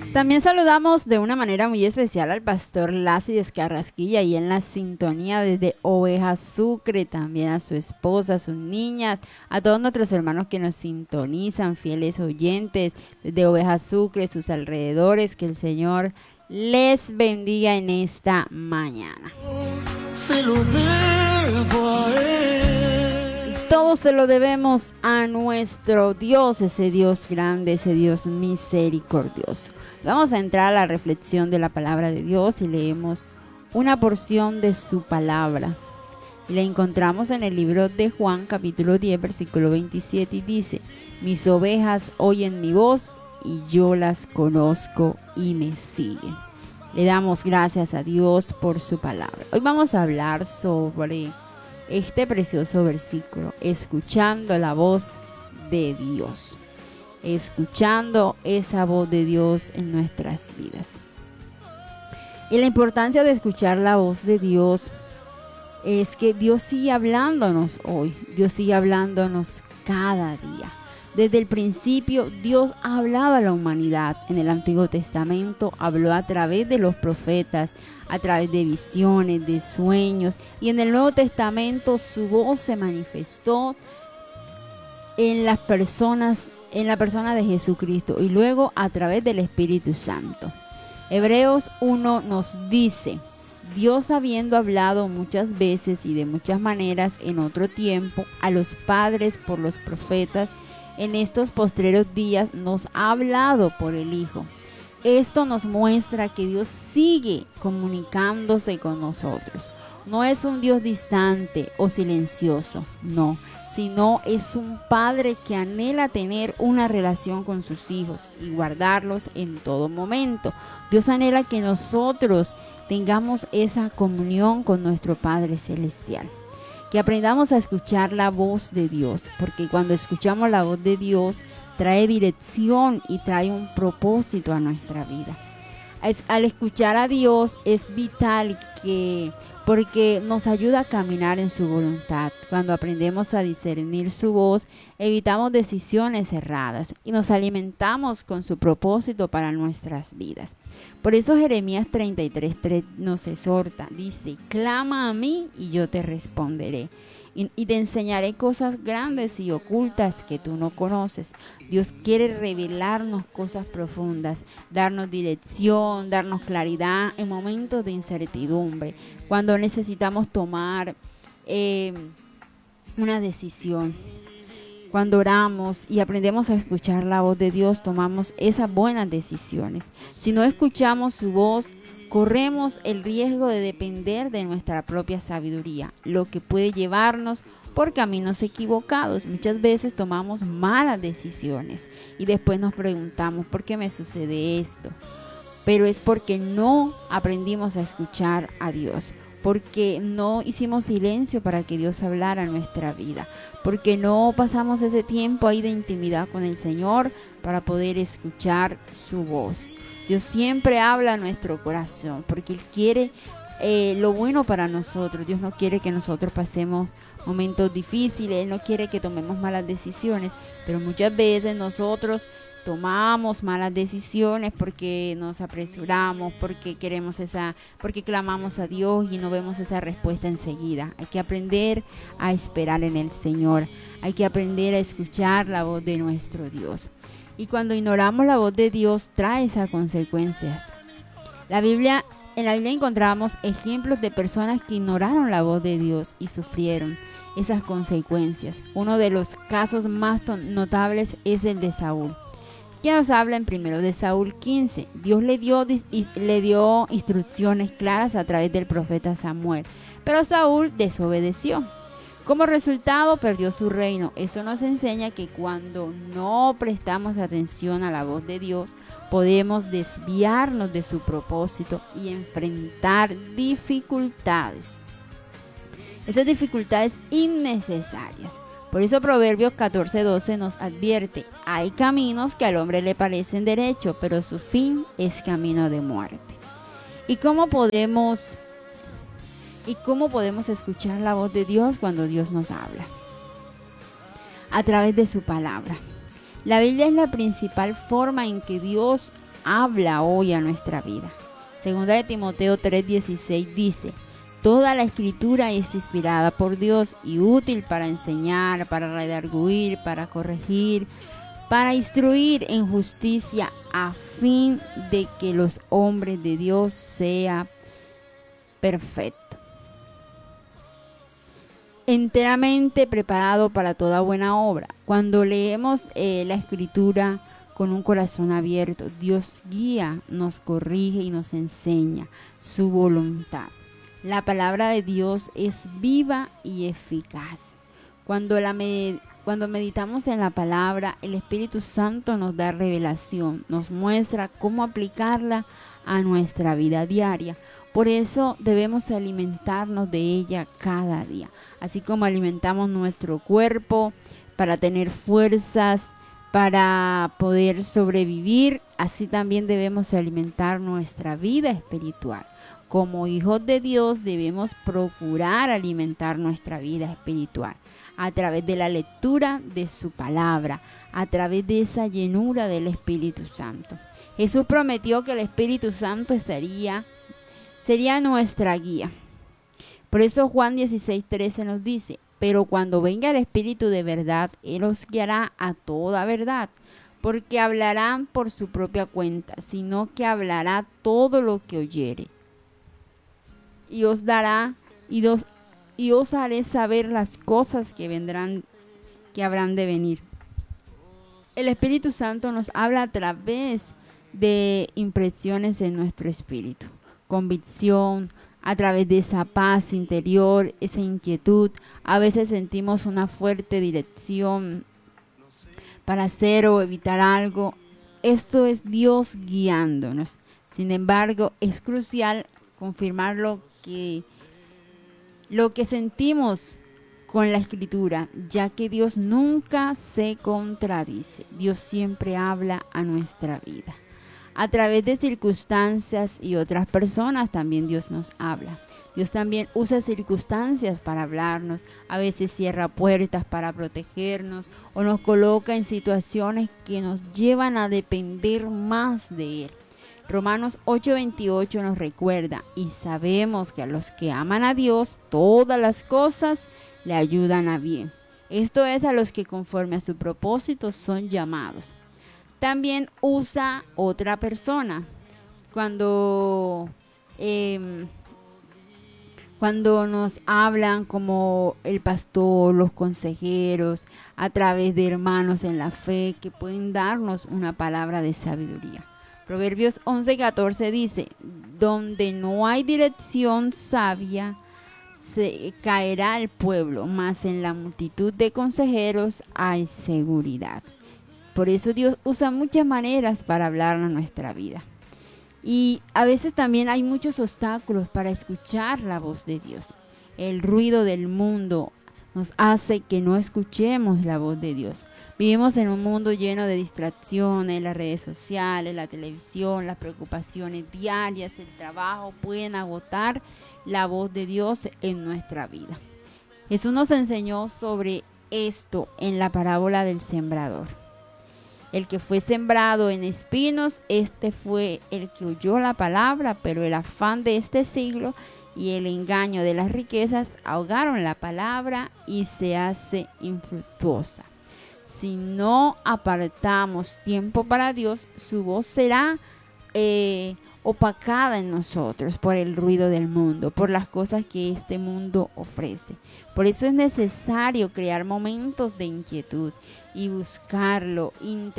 También saludamos de una manera muy especial al pastor Lácides Carrasquilla y en la sintonía desde Ovejas Sucre, también a su esposa, a sus niñas, a todos nuestros hermanos que nos sintonizan, fieles oyentes desde Ovejas Sucre, sus alrededores, que el Señor les bendiga en esta mañana. Se lo debo a él. Todo se lo debemos a nuestro Dios, ese Dios grande, ese Dios misericordioso. Vamos a entrar a la reflexión de la palabra de Dios y leemos una porción de su palabra. Y la encontramos en el libro de Juan, capítulo 10, versículo 27, y dice: mis ovejas oyen mi voz y yo las conozco y me siguen. Le damos gracias a Dios por su palabra. Hoy vamos a hablar sobre este precioso versículo, escuchando la voz de Dios. Escuchando esa voz de Dios en nuestras vidas. Y la importancia de escuchar la voz de Dios es que Dios sigue hablándonos hoy. Dios sigue hablándonos cada día. Desde el principio Dios ha hablado a la humanidad. En el Antiguo Testamento habló a través de los profetas, a través de visiones, de sueños. Y en el Nuevo Testamento su voz se manifestó en la persona de Jesucristo y luego a través del Espíritu Santo. Hebreos 1 nos dice: Dios, habiendo hablado muchas veces y de muchas maneras en otro tiempo a los padres por los profetas, en estos postreros días nos ha hablado por el Hijo. Esto nos muestra que Dios sigue comunicándose con nosotros. No es un Dios distante o silencioso, no, sino es un Padre que anhela tener una relación con sus hijos y guardarlos en todo momento. Dios anhela que nosotros tengamos esa comunión con nuestro Padre Celestial. Que aprendamos a escuchar la voz de Dios, porque cuando escuchamos la voz de Dios trae dirección y trae un propósito a nuestra vida. Al escuchar a Dios es vital porque nos ayuda a caminar en su voluntad. Cuando aprendemos a discernir su voz, evitamos decisiones erradas y nos alimentamos con su propósito para nuestras vidas. Por eso Jeremías 33:3 nos exhorta, dice: clama a mí y yo te responderé. Y te enseñaré cosas grandes y ocultas que tú no conoces. Dios quiere revelarnos cosas profundas, darnos dirección, darnos claridad en momentos de incertidumbre, cuando necesitamos tomar una decisión. Cuando oramos y aprendemos a escuchar la voz de Dios, tomamos esas buenas decisiones. Si no escuchamos su voz, corremos el riesgo de depender de nuestra propia sabiduría, lo que puede llevarnos por caminos equivocados. Muchas veces tomamos malas decisiones y después nos preguntamos: ¿por qué me sucede esto? Pero es porque no aprendimos a escuchar a Dios, porque no hicimos silencio para que Dios hablara en nuestra vida, porque no pasamos ese tiempo ahí de intimidad con el Señor para poder escuchar su voz. Dios siempre habla a nuestro corazón porque Él quiere lo bueno para nosotros. Dios no quiere que nosotros pasemos momentos difíciles, Él no quiere que tomemos malas decisiones, pero muchas veces nosotros tomamos malas decisiones porque nos apresuramos, porque porque clamamos a Dios y no vemos esa respuesta enseguida. Hay que aprender a esperar en el Señor, hay que aprender a escuchar la voz de nuestro Dios. Y cuando ignoramos la voz de Dios, trae esas consecuencias. En la Biblia encontramos ejemplos de personas que ignoraron la voz de Dios y sufrieron esas consecuencias. Uno de los casos más notables es el de Saúl, que nos habla en primero de Saúl 15. Dios le dio instrucciones claras a través del profeta Samuel, pero Saúl desobedeció. Como resultado, perdió su reino. Esto nos enseña que cuando no prestamos atención a la voz de Dios, podemos desviarnos de su propósito y enfrentar dificultades. Esas dificultades innecesarias. Por eso Proverbios 14:12 nos advierte: hay caminos que al hombre le parecen derecho, pero su fin es camino de muerte. ¿Y cómo podemos escuchar la voz de Dios cuando Dios nos habla? A través de su palabra. La Biblia es la principal forma en que Dios habla hoy a nuestra vida. Segunda de Timoteo 3:16 dice: toda la escritura es inspirada por Dios y útil para enseñar, para redarguir, para corregir, para instruir en justicia, a fin de que los hombres de Dios sean perfectos, enteramente preparados para toda buena obra. Cuando leemos la escritura con un corazón abierto, Dios guía, nos corrige y nos enseña su voluntad. La palabra de Dios es viva y eficaz. Cuando meditamos en la palabra, el Espíritu Santo nos da revelación, nos muestra cómo aplicarla a nuestra vida diaria. Por eso debemos alimentarnos de ella cada día, así como alimentamos nuestro cuerpo para tener fuerzas, para poder sobrevivir, así también debemos alimentar nuestra vida espiritual. Como hijos de Dios debemos procurar alimentar nuestra vida espiritual a través de la lectura de su palabra, a través de esa llenura del Espíritu Santo. Jesús prometió que el Espíritu Santo sería nuestra guía. Por eso Juan 16:13 nos dice: pero cuando venga el Espíritu de verdad, Él os guiará a toda verdad, porque hablarán por su propia cuenta, sino que hablará todo lo que oyere. Y os haré saber las cosas que habrán de venir. El Espíritu Santo nos habla a través de impresiones en nuestro espíritu, convicción, a través de esa paz interior, esa inquietud. A veces sentimos una fuerte dirección para hacer o evitar algo. Esto es Dios guiándonos. Sin embargo, es crucial confirmar lo que sentimos con la Escritura, ya que Dios nunca se contradice. Dios siempre habla a nuestra vida. A través de circunstancias y otras personas también Dios nos habla. Dios también usa circunstancias para hablarnos. A veces cierra puertas para protegernos o nos coloca en situaciones que nos llevan a depender más de Él. Romanos 8:28 nos recuerda: y sabemos que a los que aman a Dios, todas las cosas le ayudan a bien. Esto es, a los que conforme a su propósito son llamados. También usa otra persona. Cuando nos hablan, como el pastor, los consejeros, a través de hermanos en la fe que pueden darnos una palabra de sabiduría. Proverbios 11:14 dice: donde no hay dirección sabia, se caerá el pueblo, mas en la multitud de consejeros hay seguridad. Por eso Dios usa muchas maneras para hablar a nuestra vida. Y a veces también hay muchos obstáculos para escuchar la voz de Dios. El ruido del mundo nos hace que no escuchemos la voz de Dios. Vivimos en un mundo lleno de distracciones. Las redes sociales, la televisión, las preocupaciones diarias, el trabajo pueden agotar la voz de Dios en nuestra vida. Jesús nos enseñó sobre esto en la parábola del sembrador. El que fue sembrado en espinos, este fue el que oyó la palabra, pero el afán de este siglo y el engaño de las riquezas ahogaron la palabra y se hace infructuosa. Si no apartamos tiempo para Dios, su voz será opacada en nosotros por el ruido del mundo, por las cosas que este mundo ofrece. Por eso es necesario crear momentos de inquietud y buscarlo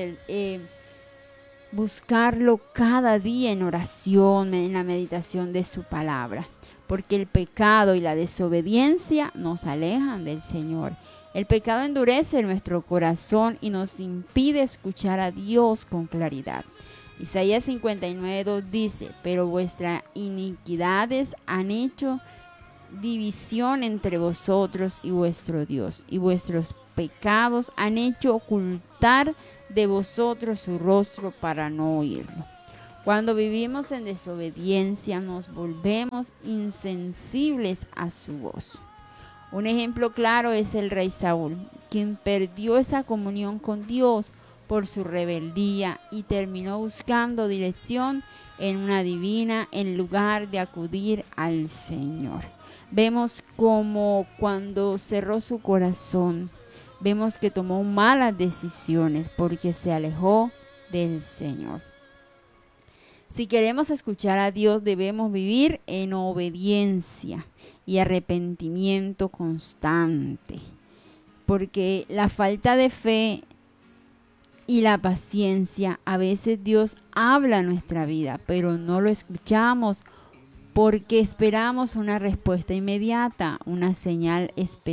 cada día en oración, en la meditación de su palabra, porque el pecado y la desobediencia nos alejan del Señor. El pecado endurece nuestro corazón y nos impide escuchar a Dios con claridad. Isaías 59:2 dice: pero vuestras iniquidades han hecho división entre vosotros y vuestro Dios, y vuestros pecados han hecho ocultar de vosotros su rostro para no oírlo. Cuando vivimos en desobediencia, nos volvemos insensibles a su voz. Un ejemplo claro es el rey Saúl, quien perdió esa comunión con Dios por su rebeldía y terminó buscando dirección en una divina en lugar de acudir al Señor. Vemos como cuando cerró su corazón, vemos que tomó malas decisiones porque se alejó del Señor. Si queremos escuchar a Dios, debemos vivir en obediencia y arrepentimiento constante, porque la falta de fe y la paciencia, a veces Dios habla en nuestra vida, pero no lo escuchamos porque esperamos una respuesta inmediata, una señal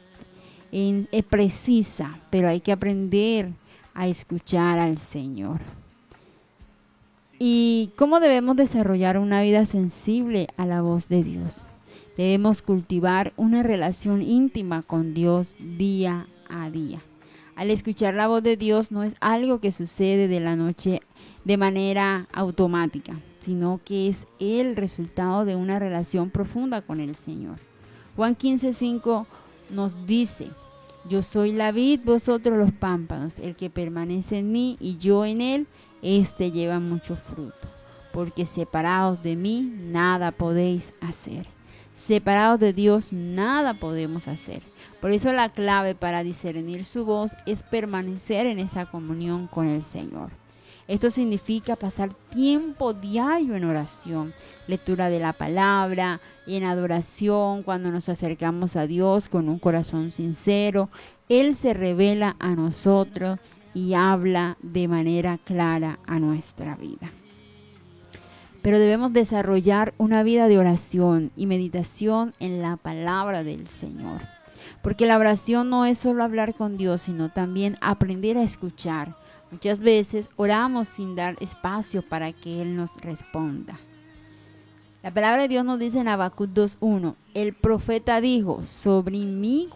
precisa, pero hay que aprender a escuchar al Señor. ¿Y cómo debemos desarrollar una vida sensible a la voz de Dios? Debemos cultivar una relación íntima con Dios día a día. Al escuchar la voz de Dios no es algo que sucede de la noche de manera automática, sino que es el resultado de una relación profunda con el Señor. Juan 15:5 nos dice: yo soy la vid, vosotros los pámpanos, el que permanece en mí y yo en él, este lleva mucho fruto, porque separados de mí nada podéis hacer. Separados de Dios nada podemos hacer. Por eso la clave para discernir su voz es permanecer en esa comunión con el Señor. Esto significa pasar tiempo diario en oración, lectura de la palabra y en adoración. Cuando nos acercamos a Dios con un corazón sincero, Él se revela a nosotros y habla de manera clara a nuestra vida. Pero debemos desarrollar una vida de oración y meditación en la palabra del Señor. Porque la oración no es solo hablar con Dios, sino también aprender a escuchar. Muchas veces oramos sin dar espacio para que Él nos responda. La palabra de Dios nos dice en Habacuc 2:1, el profeta dijo: sobre mi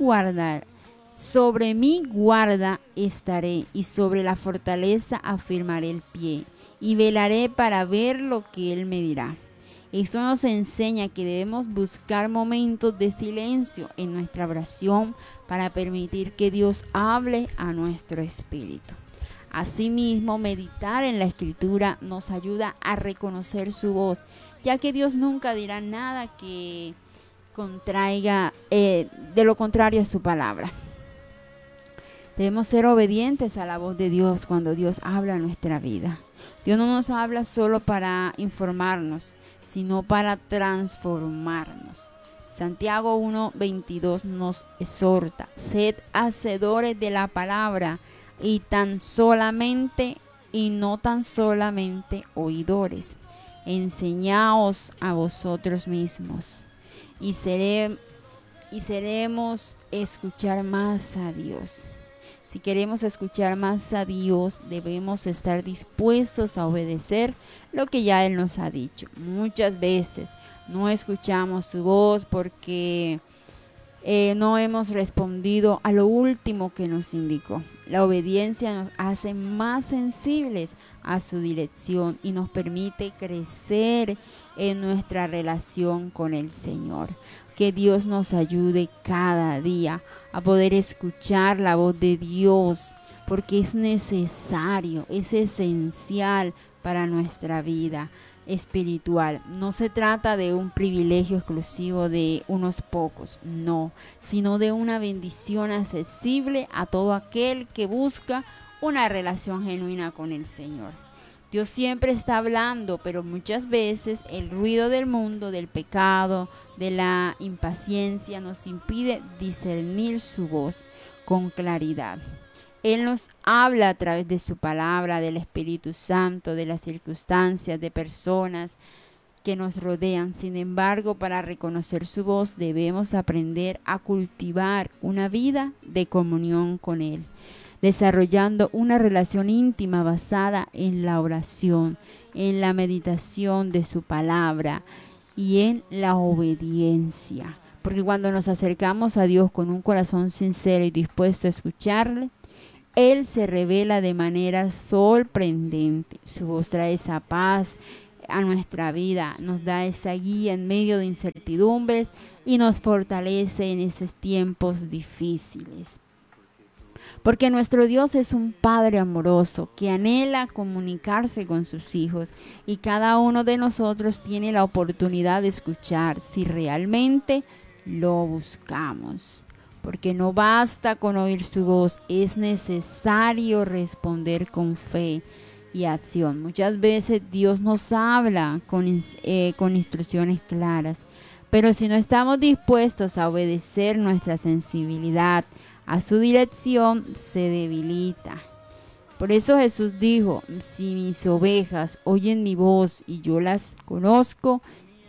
guarda estaré, y sobre la fortaleza afirmaré el pie, y velaré para ver lo que Él me dirá. Esto nos enseña que debemos buscar momentos de silencio en nuestra oración para permitir que Dios hable a nuestro espíritu. Asimismo, meditar en la Escritura nos ayuda a reconocer su voz, ya que Dios nunca dirá nada que contraiga de lo contrario a su palabra. Debemos ser obedientes a la voz de Dios cuando Dios habla en nuestra vida. Dios no nos habla solo para informarnos, sino para transformarnos. Santiago 1:22 nos exhorta: sed hacedores de la palabra y no tan solamente oidores. Enseñaos a vosotros mismos y seremos escuchar más a Dios. Si queremos escuchar más a Dios, debemos estar dispuestos a obedecer lo que ya Él nos ha dicho. Muchas veces no escuchamos su voz porque no hemos respondido a lo último que nos indicó. La obediencia nos hace más sensibles a su dirección y nos permite crecer en nuestra relación con el Señor. Que Dios nos ayude cada día a poder escuchar la voz de Dios, porque es necesario, es esencial para nuestra vida espiritual. No se trata de un privilegio exclusivo de unos pocos, no, sino de una bendición accesible a todo aquel que busca una relación genuina con el Señor. Dios siempre está hablando, pero muchas veces el ruido del mundo, del pecado, de la impaciencia nos impide discernir su voz con claridad. Él nos habla a través de su palabra, del Espíritu Santo, de las circunstancias, de personas que nos rodean. Sin embargo, para reconocer su voz debemos aprender a cultivar una vida de comunión con Él, desarrollando una relación íntima basada en la oración, en la meditación de su palabra y en la obediencia. Porque cuando nos acercamos a Dios con un corazón sincero y dispuesto a escucharle, Él se revela de manera sorprendente. Su voz trae esa paz a nuestra vida, nos da esa guía en medio de incertidumbres y nos fortalece en esos tiempos difíciles. Porque nuestro Dios es un Padre amoroso que anhela comunicarse con sus hijos y cada uno de nosotros tiene la oportunidad de escuchar si realmente lo buscamos. Porque no basta con oír su voz, es necesario responder con fe y acción. Muchas veces Dios nos habla con instrucciones claras, pero si no estamos dispuestos a obedecer, nuestra sensibilidad a su dirección se debilita. Por eso Jesús dijo, si mis ovejas oyen mi voz y yo las conozco,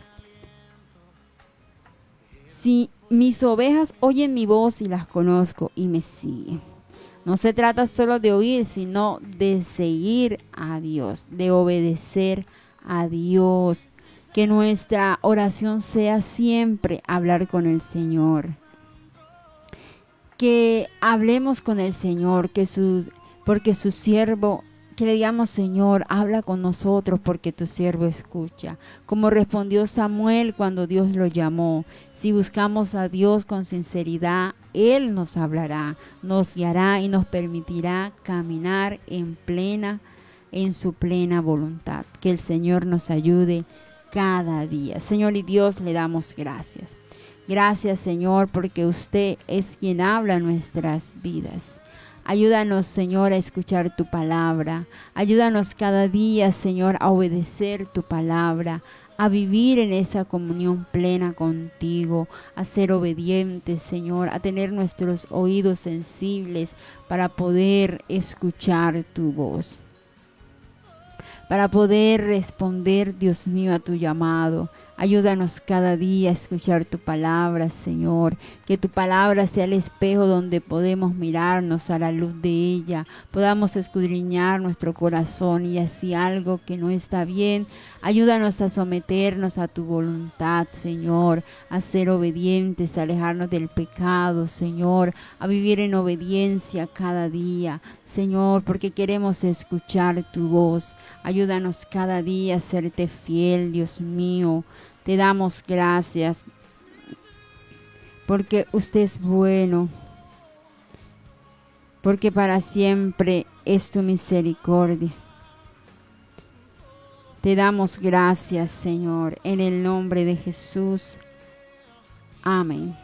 si mis ovejas oyen mi voz y las conozco y me siguen. No se trata solo de oír, sino de seguir a Dios, de obedecer a Dios. Que nuestra oración sea siempre hablar con el Señor. Que hablemos con el Señor, porque su siervo, que le digamos, Señor, habla con nosotros porque tu siervo escucha. Como respondió Samuel cuando Dios lo llamó. Si buscamos a Dios con sinceridad, Él nos hablará, nos guiará y nos permitirá caminar en su plena voluntad. Que el Señor nos ayude cada día. Señor y Dios, le damos gracias. Gracias, Señor, porque usted es quien habla en nuestras vidas. Ayúdanos, Señor, a escuchar tu palabra. Ayúdanos cada día, Señor, a obedecer tu palabra, a vivir en esa comunión plena contigo, a ser obedientes, Señor, a tener nuestros oídos sensibles para poder escuchar tu voz, para poder responder, Dios mío, a tu llamado. Ayúdanos cada día a escuchar tu palabra, Señor. Que tu palabra sea el espejo donde podemos mirarnos a la luz de ella. Podamos escudriñar nuestro corazón y así algo que no está bien. Ayúdanos a someternos a tu voluntad, Señor. A ser obedientes, a alejarnos del pecado, Señor. A vivir en obediencia cada día, Señor, porque queremos escuchar tu voz. Ayúdanos cada día a serte fiel, Dios mío. Te damos gracias porque usted es bueno, porque para siempre es tu misericordia. Te damos gracias, Señor, en el nombre de Jesús. Amén.